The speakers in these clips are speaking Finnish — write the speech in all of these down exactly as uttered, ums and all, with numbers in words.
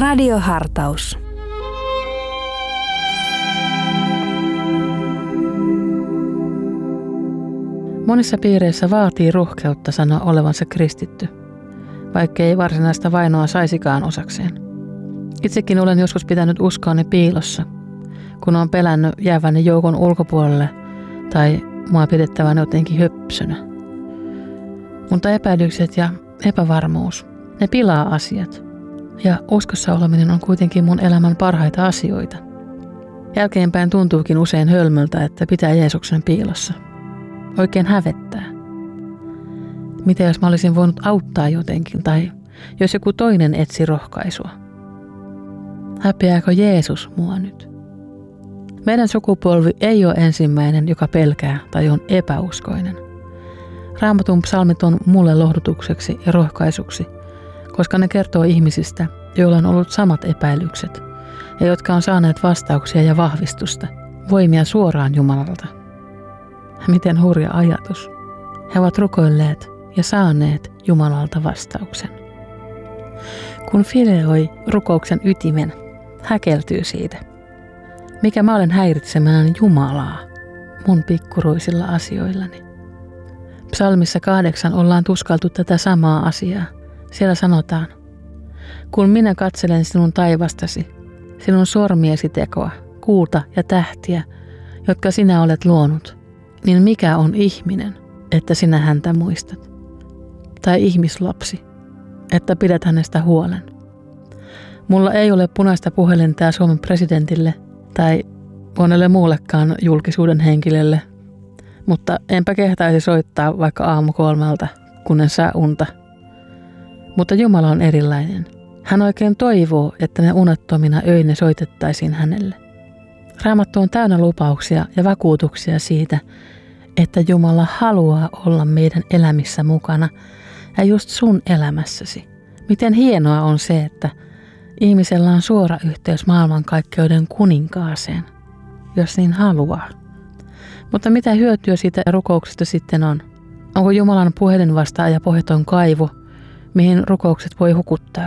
Radiohartaus. Monissa piireissä vaatii rohkeutta sanoa olevansa kristitty, vaikka ei varsinaista vainoa saisikaan osakseen. Itsekin olen joskus pitänyt uskoani piilossa, kun olen pelännyt jääväni joukon ulkopuolelle tai mua pidettävän jotenkin höpsönä. Mutta epäilykset ja epävarmuus, ne pilaa asiat. Ja uskossa oleminen on kuitenkin mun elämän parhaita asioita. Jälkeenpäin tuntuukin usein hölmöltä, että pitää Jeesuksen piilossa. Oikein hävettää. Mitä jos mä olisin voinut auttaa jotenkin, tai jos joku toinen etsi rohkaisua? Häpeääkö Jeesus mua nyt? Meidän sukupolvi ei ole ensimmäinen, joka pelkää tai on epäuskoinen. Raamatun psalmit on mulle lohdutukseksi ja rohkaisuksi, koska ne kertoo ihmisistä, joilla on ollut samat epäilykset ja jotka on saaneet vastauksia ja vahvistusta, voimia suoraan Jumalalta. Miten hurja ajatus. He ovat rukoilleet ja saaneet Jumalalta vastauksen. Kun fileoi rukouksen ytimen, häkeltyy siitä. Mikä mä olen häiritsemään Jumalaa mun pikkuruisilla asioillani. Psalmissa kahdeksan ollaan tuskaltu tätä samaa asiaa. Siellä sanotaan, kun minä katselen sinun taivastasi, sinun sormiesi tekoa, kuuta ja tähtiä, jotka sinä olet luonut, niin mikä on ihminen, että sinä häntä muistat? Tai ihmislapsi, että pidät hänestä huolen. Mulla ei ole punaista puhelinta Suomen presidentille tai monelle muullekaan julkisuuden henkilölle, mutta enpä kehtaisi soittaa vaikka aamu kolmelta, kun en saa unta. Mutta Jumala on erilainen. Hän oikein toivoo, että ne unettomina öinä soitettaisiin hänelle. Raamattu on täynnä lupauksia ja vakuutuksia siitä, että Jumala haluaa olla meidän elämissä mukana ja just sun elämässäsi. Miten hienoa on se, että ihmisellä on suora yhteys maailmankaikkeuden kuninkaaseen, jos niin haluaa. Mutta mitä hyötyä siitä rukouksesta sitten on? Onko Jumalan puhelinvastaaja pohjaton kaivo, mihin rukoukset voi hukuttaa?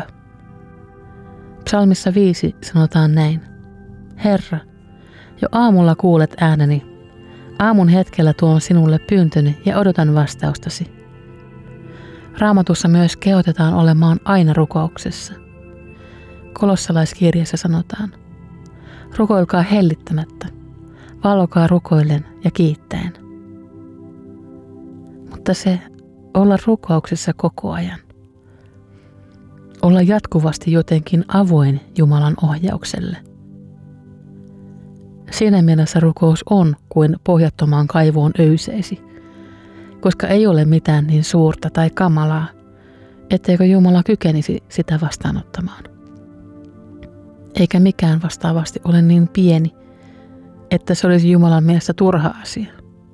Psalmissa viisi sanotaan näin. Herra, jo aamulla kuulet ääneni. Aamun hetkellä tuon sinulle pyyntöni ja odotan vastaustasi. Raamatussa myös kehotetaan olemaan aina rukouksessa. Kolossalaiskirjassa sanotaan, rukoilkaa hellittämättä, valvokaa rukoillen ja kiittäen. Mutta se olla rukouksessa koko ajan. Olla jatkuvasti jotenkin avoin Jumalan ohjaukselle. Siinä mielessä rukous on kuin pohjattomaan kaivoon öyseisi, koska ei ole mitään niin suurta tai kamalaa, etteikö Jumala kykenisi sitä vastaanottamaan. Eikä mikään vastaavasti ole niin pieni, että se olisi Jumalan mielestä turha asia.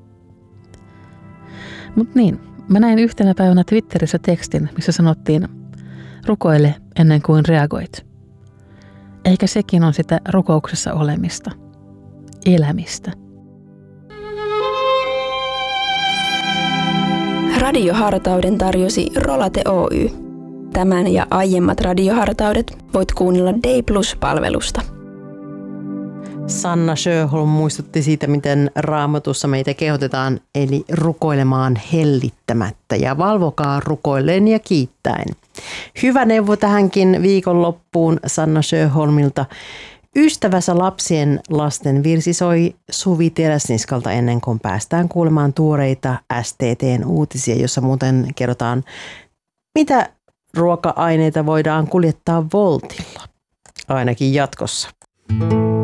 Mut niin, mä näin yhtenä päivänä Twitterissä tekstin, missä sanottiin, rukoile ennen kuin reagoit. Eikä sekin on sitä rukouksessa olemista, elämistä. Radiohartauden tarjosi Rolate Oy. Tämän ja aiemmat radiohartaudet voit kuunnella Day Plus-palvelusta. Sanna Sjöholm muistutti siitä, miten Raamatussa meitä kehotetaan, eli rukoilemaan hellittämättä ja valvokaa rukoilleen ja kiittäen. Hyvä neuvo tähänkin viikonloppuun Sanna Sjöholmilta. Ystävänsä lapsien lasten virsi soi Suvi Teräsniskalta ennen kuin päästään kuulemaan tuoreita S T T:n uutisia, jossa muuten kerrotaan, mitä ruoka-aineita voidaan kuljettaa Woltilla, ainakin jatkossa.